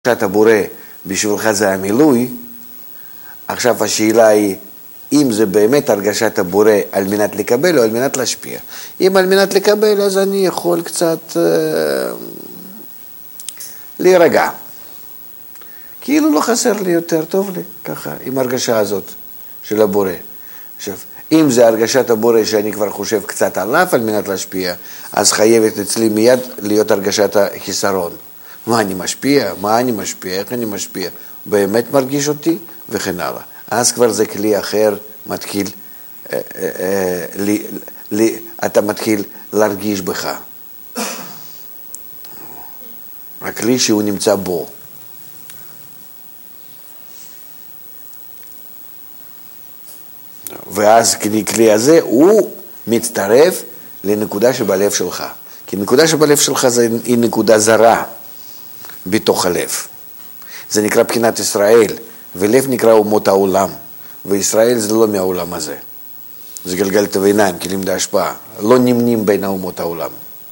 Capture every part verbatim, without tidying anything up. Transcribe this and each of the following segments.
הרגשת הבורא בשבילך זה המילוי. עכשיו השאלה היא, אם זה באמת הרגשת הבורא על מנת לקבל או על מנת להשפיע. אם על מנת לקבל, אז אני יכול קצת אה, להירגע. כאילו לא חסר לי יותר, טוב לי, ככה, עם הרגשה הזאת של הבורא. עכשיו, אם זה הרגשת הבורא שאני כבר חושב קצת עליו על מנת להשפיע, אז חייבת אצלי מיד להיות הרגשת החיסרון. מה אני משפיע? מה אני משפיע? איך אני משפיע? באמת מרגיש אותי? וכן הלאה. אז כבר זה כלי אחר מתחיל, אה, אה, לי, לי, אתה מתחיל להרגיש בך. הכלי שהוא נמצא בו. ואז כלי הזה הוא מצטרף לנקודה שבלב שלך. כי נקודה שבלב שלך היא נקודה זרה בתוך הלב. זה נקרא בחינת ישראל, ולב נקרא אומות העולם. וישראל זה לא מהעולם הזה. זה גלגל תביניים, כלים להשפעה. לא נמנים בין האומות העולם.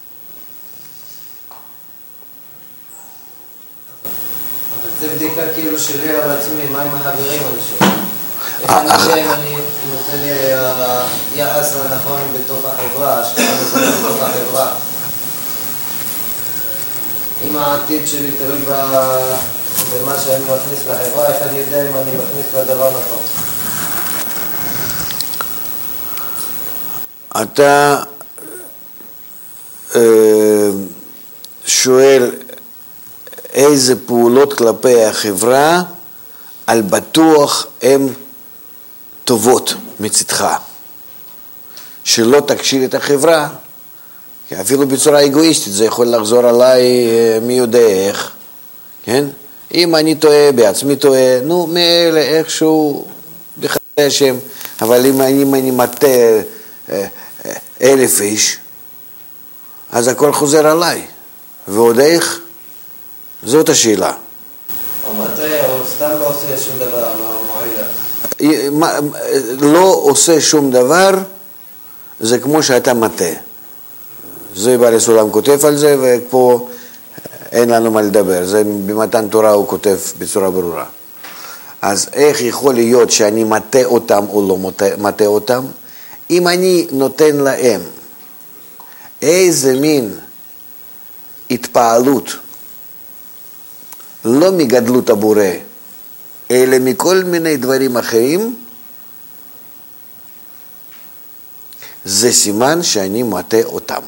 אבל זה בדיקה כאילו שלי על עצמי, מה עם החברים אני שואל? איך אני יודע אם אני נותן לי יחס הנכון בתוך החברה, השקעה נכונה בתוך החברה? אם העתיד שלי תלוי במה שאני מכניס לחברה, איך אני יודע אם אני מכניס לדבר נכון? אתה אה, שואל איזה פעולות כלפי החברה על בטוח הן טובות מצדך, שלא תקשיב את החברה, כי אפילו בצורה אגואיסטית זה יכול לחזור עליי מי יודע איך, כן? אם אני טועה, בעצמי טועה, נו, מאלה איכשהו בחסדי השם, אבל אם אני, אם אני מטה אה, אה, אלף איש, אז הכל חוזר עליי, ועוד איך? זאת השאלה. או מטה, או סתם לא עושה שום דבר, לא מועילה. לא עושה שום דבר, זה כמו שאתה מטה. זה בעל סולם כותב על זה, ופה אין לנו מה לדבר. זה במתן תורה הוא כותב בצורה ברורה. אז איך יכול להיות שאני מטה אותם או לא מטה אותם? אם אני נותן להם איזה מין התפעלות, לא מגדלות הבורא, אלא מכל מיני דברים אחרים, זה סימן שאני מטה אותם.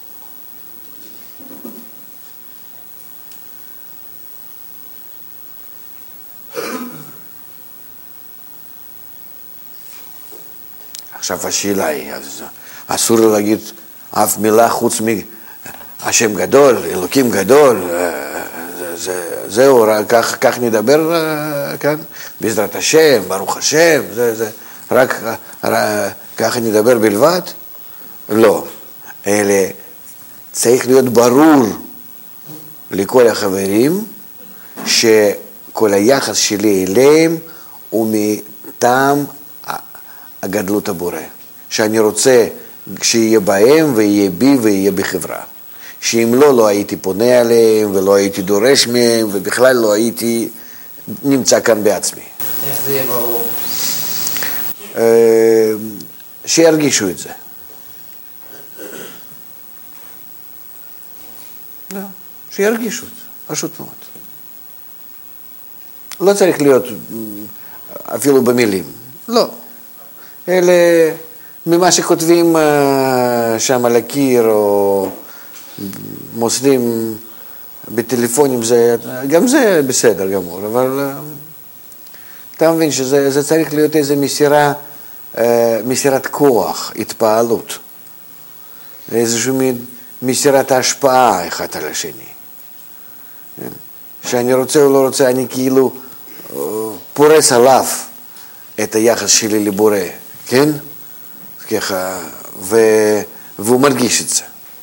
עכשיו השאלה היא, אסור להגיד אף מילה חוץ מהשם גדול, אלוקים גדול, זה, זהו, כך, כך נדבר כאן, בעזרת השם, ברוך השם, זה, זה, רק, רק ככה נדבר בלבד? לא, אלא צריך להיות ברור לכל החברים שכל היחס שלי אליהם הוא מטעם הגדלות הבורא, שאני רוצה שיהיה בהם ויהיה בי ויהיה בחברה. שאם לא, לא הייתי פונה עליהם ולא הייתי דורש מהם ובכלל לא הייתי נמצא כאן בעצמי. איך זה יהיה ברור? שירגישו את זה. לא, שירגישו את זה, פשוט מאוד. לא צריך להיות אפילו במילים, לא. אלה ממה שכותבים שם על הקיר או מוסרים בטלפונים, זה, גם זה בסדר גמור, אבל אתה מבין שזה זה צריך להיות איזו מסירה, מסירת כוח, התפעלות, איזשהו מסירת ההשפעה אחד על השני. שאני רוצה או לא רוצה, אני כאילו פורס עליו את היחס שלי לבורא, כן? ככה, ו... והוא מרגיש את זה.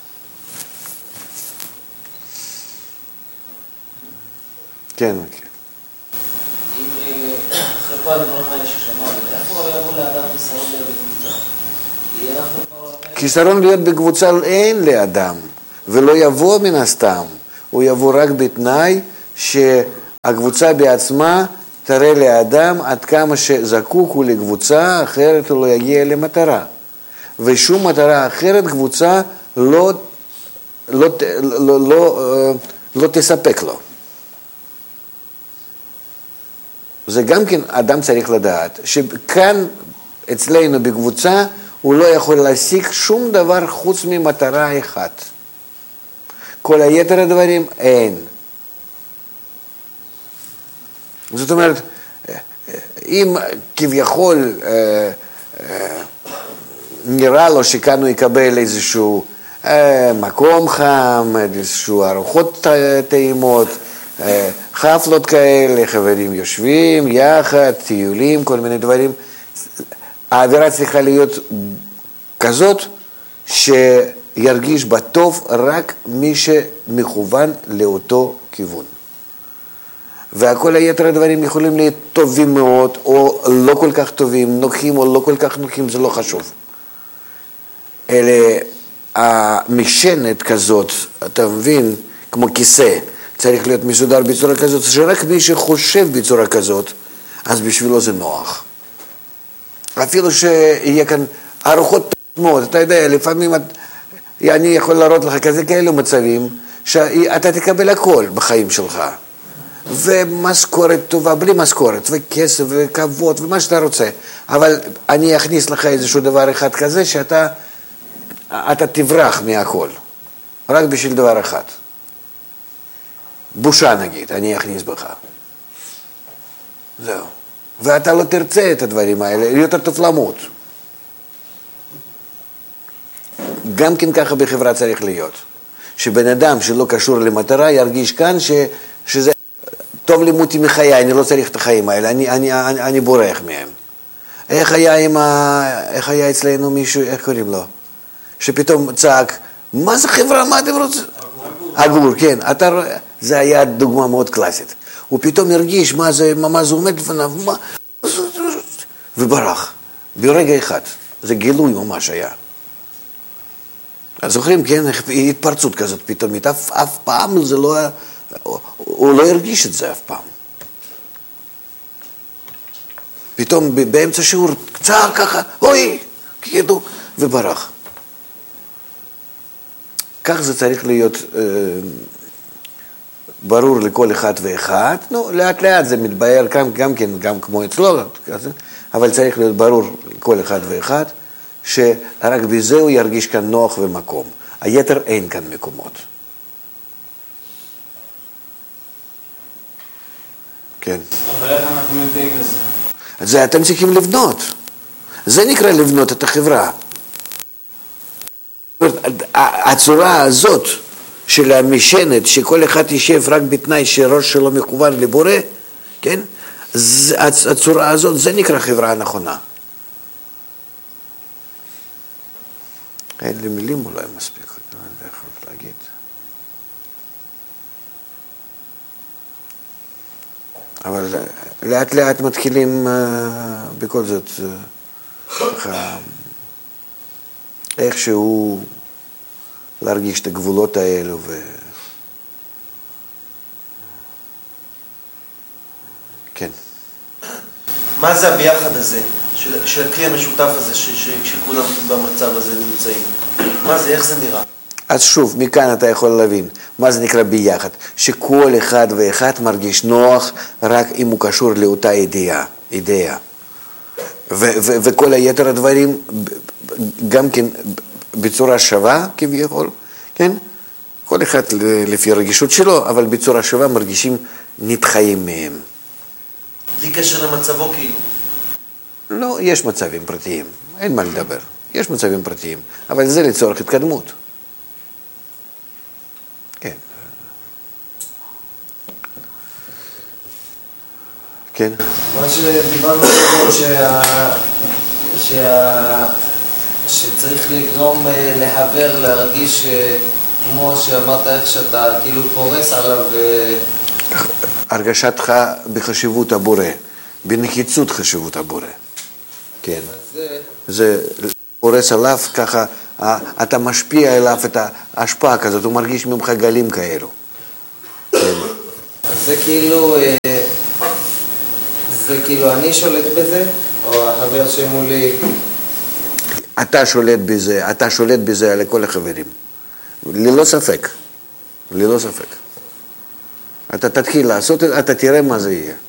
כן, כן. אם אחרי כל הדברים האלה ששמענו, איפה יבוא לאדם חיסרון להיות בקבוצה? חיסרון להיות בקבוצה אין לאדם, ולא יבוא מן הסתם. הוא יבוא רק בתנאי ש... הקבוצה בעצמה תראה לאדם עד כמה שזקוק הוא לקבוצה, אחרת הוא לא יגיע למטרה. ושום מטרה אחרת קבוצה לא, לא, לא, לא, לא תספק לו. זה גם כן אדם צריך לדעת, שכאן אצלנו בקבוצה הוא לא יכול להשיג שום דבר חוץ ממטרה אחת. כל היתר הדברים אין. זאת אומרת, אם כביכול אה, אה, נראה לו שכאן הוא יקבל איזשהו אה, מקום חם, איזשהו ארוחות טעימות, אה, חפלות כאלה, חברים יושבים יחד, טיולים, כל מיני דברים, האווירה צריכה להיות כזאת שירגיש בטוב רק מי שמכוון לאותו כיוון. והכל היתר הדברים יכולים להיות טובים מאוד, או לא כל כך טובים, נוחים או לא כל כך נוחים, זה לא חשוב. אלה, המשענת כזאת, אתה מבין, כמו כיסא, צריך להיות מסודר בצורה כזאת, שרק מי שחושב בצורה כזאת, אז בשבילו זה נוח. אפילו שיהיה כאן ארוחות מאוד, אתה יודע, לפעמים אני יכול להראות לך כזה כאלו מצבים, שאתה תקבל הכל בחיים שלך. ומשכורת טובה, בלי משכורת, וכסף וכבוד ומה שאתה רוצה. אבל אני אכניס לך איזשהו דבר אחד כזה שאתה אתה תברח מהכל. רק בשביל דבר אחד. בושה נגיד, אני אכניס בך. זהו. ואתה לא תרצה את הדברים האלה, יותר טוב למות. גם כן ככה בחברה צריך להיות. שבן אדם שלא קשור למטרה ירגיש כאן ש, שזה טוב לימותי מחיי, אני לא צריך את החיים האלה, אני, אני, אני, אני בורח מהם. איך היה, עם ה... איך היה אצלנו מישהו, איך קוראים לו? שפתאום צעק, מה זה חברה, מה אתם רוצים? אגור, כן, אתה רואה, זה היה דוגמה מאוד קלאסית. הוא פתאום הרגיש מה זה, מה זה עומד לפניו, מה... וברח, ברגע אחד. זה גילוי ממש היה. אז זוכרים, כן, התפרצות כזאת פתאום, אף, אף פעם זה לא... הוא לא הרגיש את זה אף פעם. פתאום באמצע שיעור צער ככה, אוי, כאילו, וברח. כך זה צריך להיות אה, ברור לכל אחד ואחד. נו, לאט לאט זה מתבהר גם, גם כן, גם כמו אצלו, אבל צריך להיות ברור לכל אחד ואחד, שרק בזה הוא ירגיש כאן נוח ומקום. היתר אין כאן מקומות. כן. אבל איך אנחנו מביאים לזה? זה אתם צריכים לבנות. זה נקרא לבנות את החברה. הצורה הזאת של המשענת, שכל אחד יישב רק בתנאי שראש שלו מכוון לבורא, כן? הצורה הזאת, זה נקרא חברה הנכונה. אין לי מילים אולי מספיק, אני לא יכול להגיד. אבל לאט לאט מתחילים בכל זאת איכשהו להרגיש את הגבולות האלו ו... כן. מה זה הביחד הזה, של, של הכלי המשותף הזה, ש, ש, שכולם במצב הזה נמצאים? מה זה, איך זה נראה? אז שוב, מכאן אתה יכול להבין, מה זה נקרא ביחד? שכל אחד ואחד מרגיש נוח רק אם הוא קשור לאותה אידאה, אידאה. ו- ו- וכל היתר הדברים גם כן בצורה שווה כביכול, כן? כל אחד לפי הרגישות שלו, אבל בצורה שווה מרגישים נתחיים מהם. בלי קשר למצבו כאילו? לא, יש מצבים פרטיים, אין מה לדבר. יש מצבים פרטיים, אבל זה לצורך התקדמות. כן. כן. מה שדיברנו קודם, שה... שה... שצריך לגרום לחבר, להרגיש כמו שאמרת איך שאתה כאילו פורס עליו. הרגשתך בחשיבות הבורא, בנחיצות חשיבות הבורא. כן. זה... זה פורס עליו ככה, אתה משפיע עליו את ההשפעה כזאת, הוא מרגיש ממך גלים כאלו. כן. אז זה כאילו, זה כאילו אני שולט בזה, או החבר שמולי? אתה שולט בזה, אתה שולט בזה על כל החברים. ללא ספק. ללא ספק. אתה תתחיל לעשות, אתה תראה מה זה יהיה.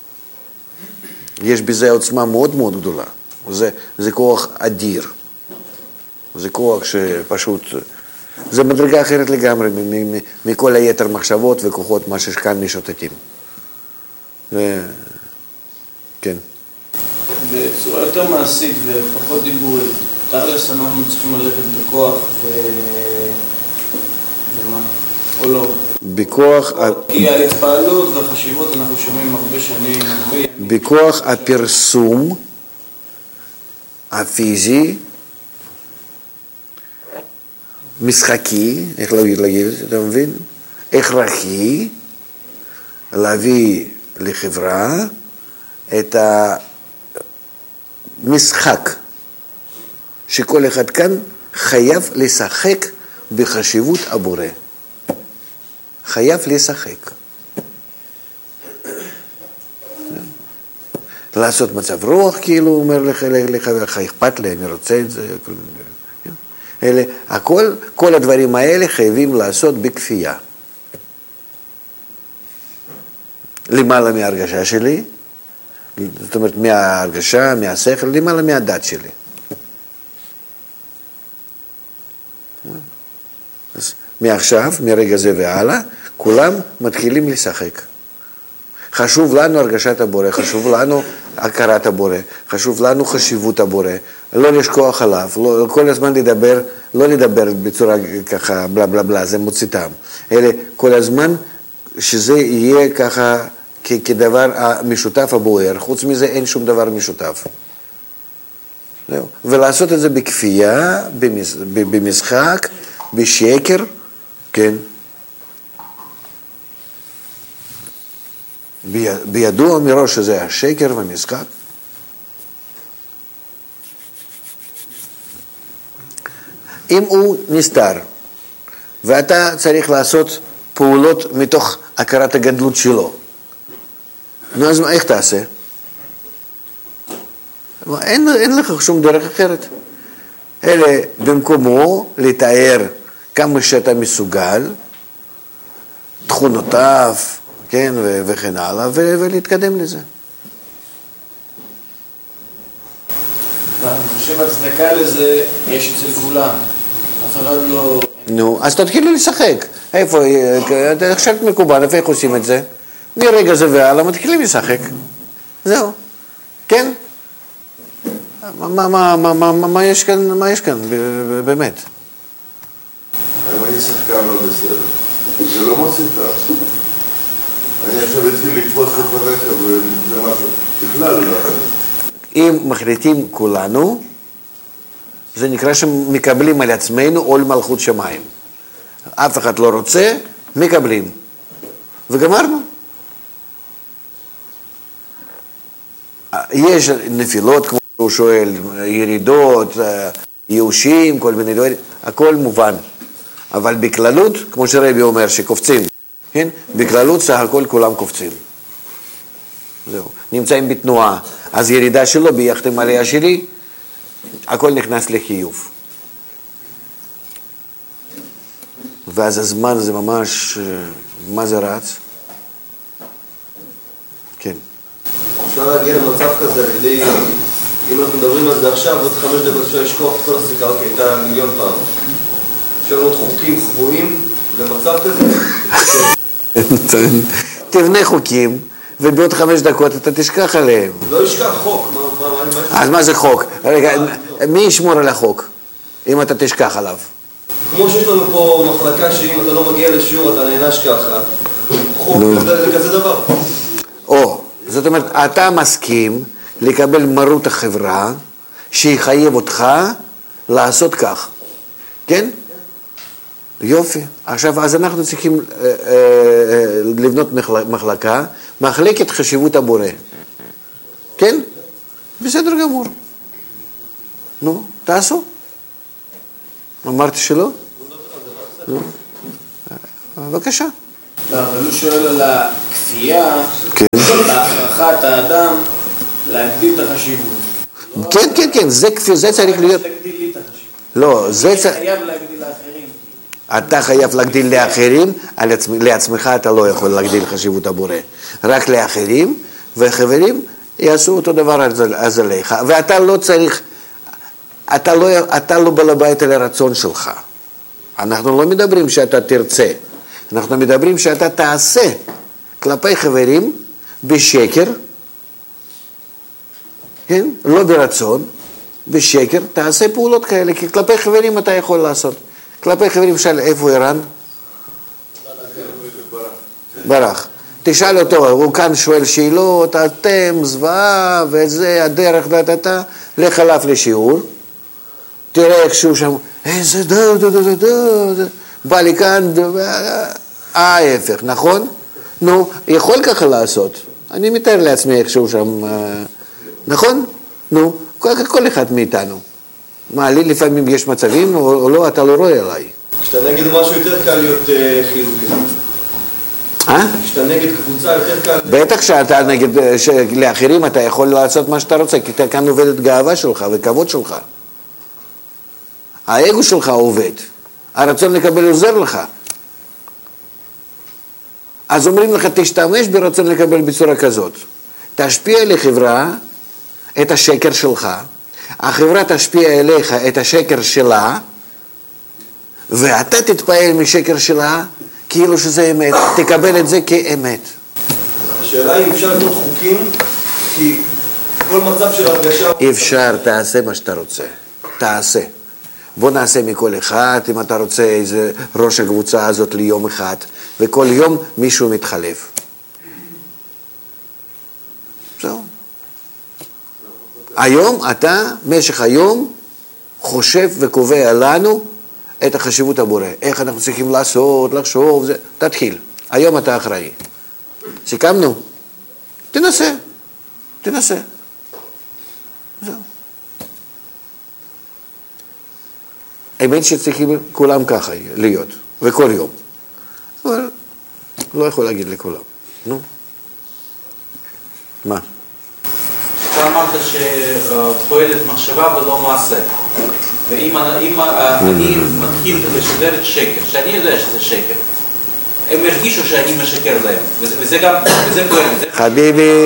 יש בזה עוצמה מאוד מאוד גדולה. זה, זה כוח אדיר. זה כוח שפשוט, זה מדרגה אחרת לגמרי מכל היתר מחשבות וכוחות מה שכאן משוטטים. ו... כן. בצורה יותר מעשית ופחות דיבורית, תכלס אנחנו צריכים ללכת בכוח ו... ומה? או לא? בכוח... כי ההתפעלות והחשיבות אנחנו שומעים הרבה שנים, הרבה ימים. בכוח הפרסום הפיזי, משחקי, איך להגיד, להגיד, אתה מבין? הכרחי, להביא לחברה את המשחק שכל אחד כאן חייב לשחק בחשיבות הבורא. חייב לשחק. לעשות מצב רוח, כאילו, הוא אומר לך, אכפת לי, אני רוצה את זה. אלה, הכל, כל הדברים האלה חייבים לעשות בכפייה. למעלה מההרגשה שלי, זאת אומרת, מההרגשה, מהשכל, למעלה מהדת שלי. אז מעכשיו, מרגע זה והלאה, כולם מתחילים לשחק. חשוב לנו הרגשת הבורא, חשוב לנו הכרת הבורא, חשוב לנו חשיבות הבורא, לא לשכוח עליו, לא, כל הזמן לדבר, לא לדבר בצורה ככה בלה בלה בלה, זה מוציא טעם, אלא כל הזמן שזה יהיה ככה כ- כדבר המשותף הבוער, חוץ מזה אין שום דבר משותף. זהו. ולעשות את זה בכפייה, במש, במשחק, בשקר, כן. בידוע מראש שזה השקר והמשחק. אם הוא נסתר, ואתה צריך לעשות פעולות מתוך הכרת הגדלות שלו, נו אז איך תעשה? אין, אין לך שום דרך אחרת. אלא במקומו לתאר כמה שאתה מסוגל, תכונותיו, כן, ו- וכן הלאה, ו- ולהתקדם לזה. אני חושב הצדקה לזה יש אצל כולם. אף אחד לא... נו, אז תתחילו לשחק. איפה, אתה חושבת מקובל, איפה איך עושים את זה? מרגע זה והלאה מתחילים לשחק. זהו. כן? מה, מה, מה, מה, מה יש כאן, מה יש כאן, באמת? אם אני שחקן לא בסדר, זה לא מוציא טעם. אני עכשיו התחיל לקפוץ לפניך וזה משהו, בכלל לא. אם מחליטים כולנו, זה נקרא שמקבלים על עצמנו עול מלכות שמיים. אף אחד לא רוצה, מקבלים. וגמרנו. יש נפילות, כמו שהוא שואל, ירידות, ייאושים, כל מיני דברים, הכל מובן. אבל בכללות, כמו שרבי אומר, שקופצים, כן? בכללות סך הכל כולם קופצים. זהו. נמצאים בתנועה. אז ירידה שלו ביחד עם עלייה שלי, הכל נכנס לחיוב. ואז הזמן זה ממש, מה זה רץ? כן. אפשר להגיע למצב כזה, כדי, אם אנחנו מדברים על זה עכשיו, עוד חמש דקות אפשר לשכוח את כל הסיכה, אוקיי, הייתה מיליון פעם. אפשר לראות חוקים קבועים למצב כזה? תבנה חוקים, ובעוד חמש דקות אתה תשכח עליהם. לא ישכח חוק, מה... אז מה זה חוק? רגע, מי ישמור על החוק, אם אתה תשכח עליו? כמו שיש לנו פה מחלקה שאם אתה לא מגיע לשיעור אתה נענש ככה, חוק זה כזה דבר. או, זאת אומרת, אתה מסכים לקבל מרות החברה שיחייב אותך לעשות כך, כן? יופי. עכשיו, אז אנחנו צריכים אה, אה, לבנות מחלקה, מחלקת חשיבות הבורא. כן? בסדר גמור. נו, תעשו. אמרתי שלא? נו, בבקשה. לא, אבל הוא שואל על הכפייה, כן. להכרחת האדם, להגדיל את החשיבות. כן, כן, כן, זה כפי, זה צריך להיות... להגדיל לי את החשיבות. לא, זה צריך... חייב להגדיל לאחרים. אתה חייב להגדיל לאחרים, לעצמך אתה לא יכול להגדיל חשיבות הבורא. רק לאחרים, וחברים יעשו אותו דבר אז עליך. ואתה לא צריך, אתה לא, אתה לא בעל הבית על הרצון שלך. אנחנו לא מדברים שאתה תרצה, אנחנו מדברים שאתה תעשה כלפי חברים בשקר, כן? לא ברצון, בשקר, תעשה פעולות כאלה, כי כלפי חברים אתה יכול לעשות. כלפי חברים שאל, איפה אירן? ברח. תשאל אותו, הוא כאן שואל שאלות, אתם, זוועה, וזה, הדרך, דתתה, לך עליו לשיעור, תראה איך שהוא שם, איזה דה, דה, דה, דה, דה, בא לי כאן, ההפך, נכון? נו, יכול ככה לעשות. אני מתאר לעצמי איך שהוא שם, נכון? נו, כל אחד מאיתנו. מה, לי לפעמים יש מצבים, או לא, אתה לא רואה עליי. כשאתה נגד משהו יותר קל להיות חיובי. אה? כשאתה נגד קבוצה יותר קל... בטח שאתה נגד, לאחרים אתה יכול לעשות מה שאתה רוצה, כי כאן עובדת גאווה שלך וכבוד שלך. האגו שלך עובד, הרצון לקבל עוזר לך. אז אומרים לך, תשתמש ברצון לקבל בצורה כזאת. תשפיע לחברה את השקר שלך, החברה תשפיע אליך את השקר שלה, ואתה תתפעל משקר שלה, כאילו שזה אמת, תקבל את זה כאמת. השאלה היא אם אפשר לבנות חוקים, כי כל מצב של הרגשה... אפשר, תעשה מה שאתה רוצה, תעשה. בוא נעשה מכל אחד, אם אתה רוצה איזה ראש הקבוצה הזאת ליום אחד, וכל יום מישהו מתחלף. זהו. היום אתה, משך היום, חושב וקובע לנו את החשיבות הבורא. איך אנחנו צריכים לעשות, לחשוב, זה. תתחיל. היום אתה אחראי. סיכמנו? תנסה. תנסה. זהו. האמת שצריכים כולם ככה להיות, וכל יום. אבל לא יכול להגיד לכולם. נו. מה? אתה אמרת שפועלת מחשבה ולא מעשה. ואם אני מתחיל לשדר את שקר, שאני יודע שזה שקר, הם הרגישו שאני משקר להם, וזה גם, וזה פועל. חביבי,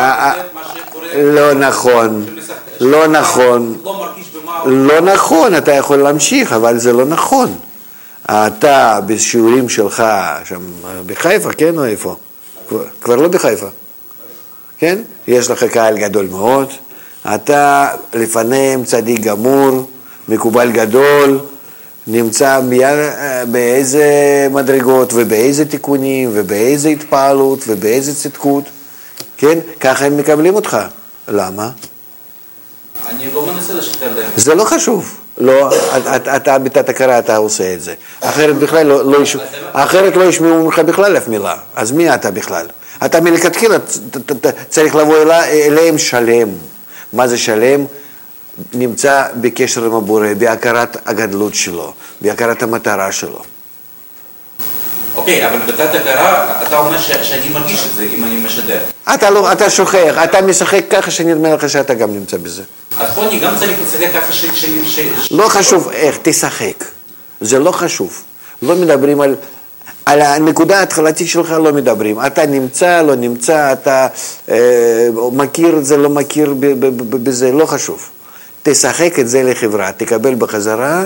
לא נכון, לא נכון, לא נכון, אתה יכול להמשיך, אבל זה לא נכון. אתה בשיעורים שלך, שם בחיפה, כן או איפה? כבר לא בחיפה, כן? יש לך קהל גדול מאוד, אתה לפניהם צדיק גמור, מקובל גדול, נמצא באיזה מדרגות ובאיזה תיקונים ובאיזה התפעלות ובאיזה צדקות, כן? ככה הם מקבלים אותך. למה? אני לא מנסה לשקר להם. זה לא חשוב. לא, אתה בתת הכרה אתה עושה את זה. אחרת בכלל לא, לא ישמעו, אחרת לא ישמעו ממך בכלל אף מילה. אז מי אתה בכלל? אתה מלכתחילה צריך לבוא אליהם שלם. מה זה שלם? נמצא בקשר עם הבורא, בהכרת הגדלות שלו, בהכרת המטרה שלו. אוקיי, אבל בתת הכרה, אתה אומר שאני מרגיש את זה אם אני משדר. אתה לא, אתה שוכח, אתה משחק ככה שנדמה לך שאתה גם נמצא בזה. אז פה אני גם צריך לשחק ככה ש... לא חשוב איך, תשחק. זה לא חשוב. לא מדברים על... על הנקודה ההתחלתית שלך לא מדברים. אתה נמצא, לא נמצא, אתה אה, מכיר את זה, לא מכיר בזה, לא חשוב. תשחק את זה לחברה, תקבל בחזרה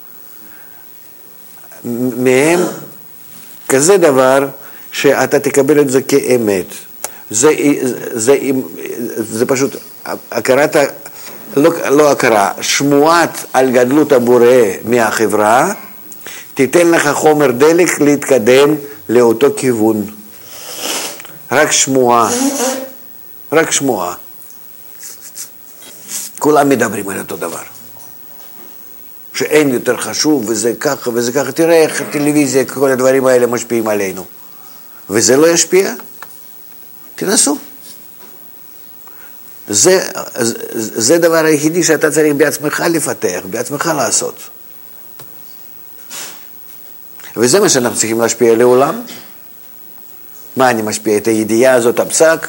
מהם כזה דבר שאתה תקבל את זה כאמת. זה, זה, זה פשוט הכרת, לא, לא הכרה, שמועת על גדלות הבורא מהחברה, תיתן לך חומר דלק להתקדם לאותו כיוון. רק שמועה, רק שמועה. כולם מדברים על אותו דבר. שאין יותר חשוב, וזה ככה, וזה ככה. תראה איך הטלוויזיה, כל הדברים האלה משפיעים עלינו. וזה לא ישפיע? תנסו. זה, זה דבר היחידי שאתה צריך בעצמך לפתח, בעצמך לעשות. וזה מה שאנחנו צריכים להשפיע לעולם. מה אני משפיע? את הידיעה הזאת, הפסק?